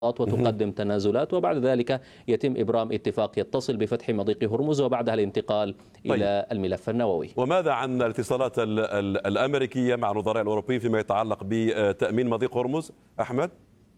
وتقدم تنازلات، وبعد ذلك يتم إبرام اتفاق يتصل بفتح مضيق هرمز وبعدها الانتقال إلى الملف النووي. وماذا عن الاتصالات الأمريكية مع الوزراء الأوروبيين فيما يتعلق بتأمين مضيق هرمز؟ أحمد؟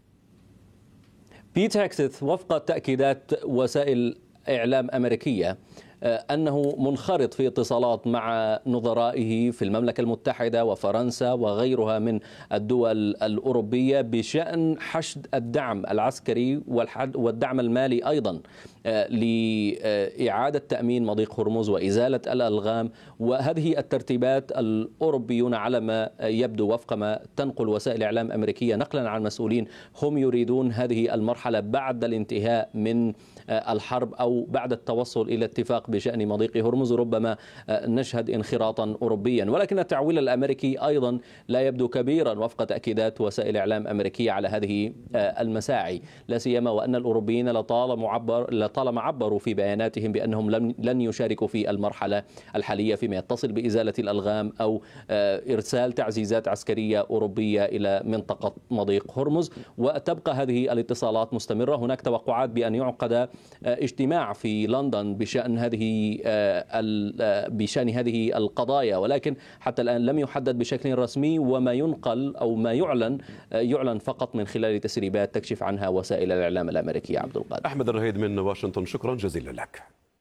بيت هيكسث وفق تأكيدات وسائل إعلام أمريكية أنه منخرط في اتصالات مع نظرائه في المملكة المتحدة وفرنسا وغيرها من الدول الأوروبية بشأن حشد الدعم العسكري والدعم المالي أيضا لإعادة تأمين مضيق هرمز وإزالة الألغام. وهذه الترتيبات الأوروبيون على ما يبدو وفق ما تنقل وسائل إعلام أمريكية نقلا عن مسؤولين هم يريدون هذه المرحلة بعد الانتهاء من الحرب أو بعد التوصل إلى اتفاق بشأن مضيق هرمز. ربما نشهد انخراطا أوروبيا، ولكن التعويل الأمريكي أيضا لا يبدو كبيرا وفق تأكيدات وسائل إعلام أمريكية على هذه المساعي، لا سيما وأن الأوروبيين لطالما عبروا في بياناتهم بأنهم لن يشاركوا في المرحلة الحالية فيما يتصل بإزالة الألغام أو إرسال تعزيزات عسكرية أوروبية إلى منطقة مضيق هرمز. وتبقى هذه الاتصالات مستمرة. هناك توقعات بأن يعقد اجتماع في لندن بشأن هذه القضايا، ولكن حتى الآن لم يحدد بشكل رسمي، وما ينقل أو ما يعلن فقط من خلال تسريبات تكشف عنها وسائل الإعلام الأمريكية. عبد القادر. أحمد الرهيد من واشنطن، شكرا جزيلا لك.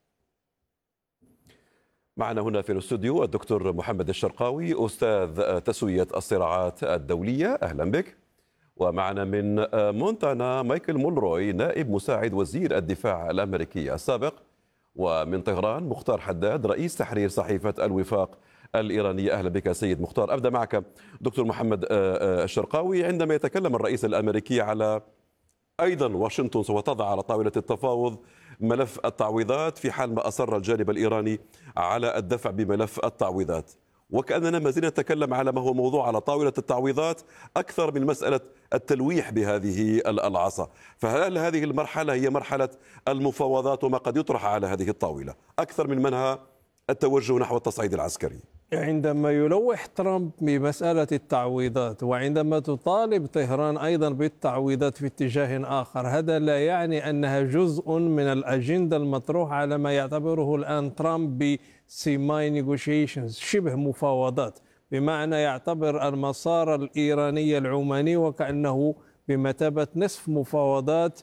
معنا هنا في الاستوديو الدكتور محمد الشرقاوي، أستاذ تسوية الصراعات الدولية، أهلا بك. ومعنا من مونتانا مايكل مونروي، نائب مساعد وزير الدفاع الأمريكي السابق. ومن طهران مختار حداد، رئيس تحرير صحيفة الوفاق الإيرانية، أهلا بك سيد مختار. أبدأ معك دكتور محمد الشرقاوي. عندما يتكلم الرئيس الأمريكي على أيضا واشنطن سوف تضع على طاولة التفاوض ملف التعويضات في حال ما أصر الجانب الإيراني على الدفع بملف التعويضات، وكأننا ما زلنا نتكلم على ما هو موضوع على طاولة التعويضات أكثر من مسألة التلويح بهذه العصا. فهل هذه المرحلة هي مرحلة المفاوضات وما قد يطرح على هذه الطاولة أكثر من منها التوجه نحو التصعيد العسكري؟ عندما يلوح ترامب بمسألة التعويضات وعندما تطالب طهران أيضا بالتعويضات في اتجاه آخر، هذا لا يعني أنها جزء من الأجندة المطروحة على ما يعتبره الآن ترامب بسيماي نيغوشيشنز، شبه مفاوضات، بمعنى يعتبر المسار الإيراني العماني وكأنه بمثابة نصف مفاوضات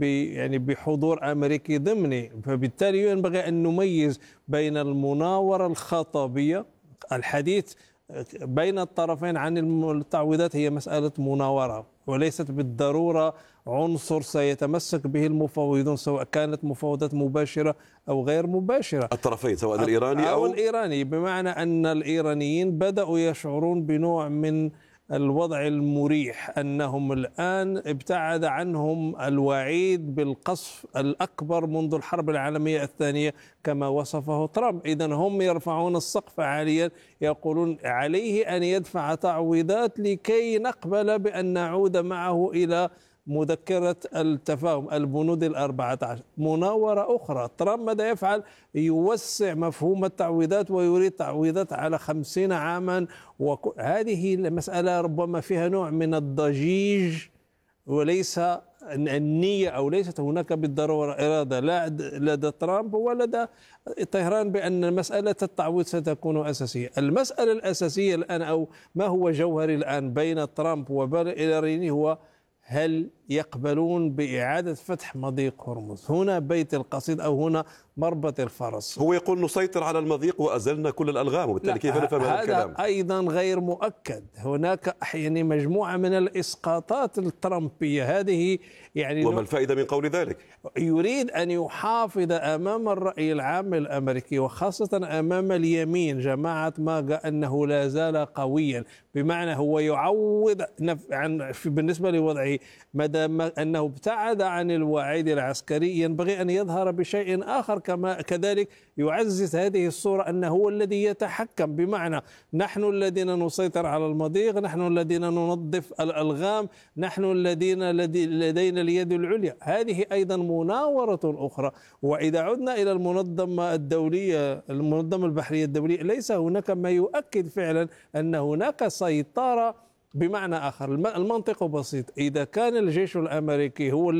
بحضور أمريكي ضمني. فبالتالي ينبغي أن نميز بين المناورة الخطابية، الحديث بين الطرفين عن التعويضات هي مسألة مناورة وليست بالضرورة عنصر سيتمسك به المفاوضون، سواء كانت مفاوضات مباشرة أو غير مباشرة. الطرفين سواء الإيراني أو الإيراني، بمعنى أن الإيرانيين بدأوا يشعرون بنوع من الوضع المريح، أنهم الآن ابتعد عنهم الوعيد بالقصف الأكبر منذ الحرب العالمية الثانية كما وصفه ترامب. إذن هم يرفعون السقف عاليا، يقولون عليه أن يدفع تعويضات لكي نقبل بأن نعود معه إلى مذكرة التفاهم، البنود 14. مناورة أخرى، ترامب ماذا يفعل؟ يوسع مفهوم التعويضات ويريد تعويضات على 50 عاما، وهذه المسألة ربما فيها نوع من الضجيج وليس النية، أو ليست هناك بالضرورة إرادة لا لدى ترامب ولدى طهران بأن مسألة التعويض ستكون أساسية. المسألة الأساسية الآن، أو ما هو جوهري الآن بين ترامب وبين الإيرانيين، هو هل يقبلون بإعادة فتح مضيق هرمز؟ هنا بيت القصيد أو هنا مربط الفرس. هو يقول نسيطر على المضيق وأزلنا كل الألغام، وبالتالي كيف نفهم هذا الكلام؟ هذا أيضا غير مؤكد. هناك مجموعة من الإسقاطات الترامبية هذه وما الفائدة من قول ذلك؟ يريد أن يحافظ أمام الرأي العام الأمريكي وخاصة أمام اليمين، جماعة ماغا، أنه لا زال قويا، بمعنى هو يعوض بالنسبة لوضعه ما دام أنه ابتعد عن الوعيد العسكري، ينبغي أن يظهر بشيء آخر. كذلك يعزز هذه الصورة أنه هو الذي يتحكم، بمعنى نحن الذين نسيطر على المضيق، نحن الذين ننظف الألغام، نحن الذين لدينا اليد العليا. هذه أيضا مناورة أخرى. وإذا عدنا إلى المنظمة الدولية، المنظمة البحرية الدولية، ليس هناك ما يؤكد فعلا أن هناك سيطرة بمعنى آخر المنطق بسيط، إذا كان الجيش الأمريكي هو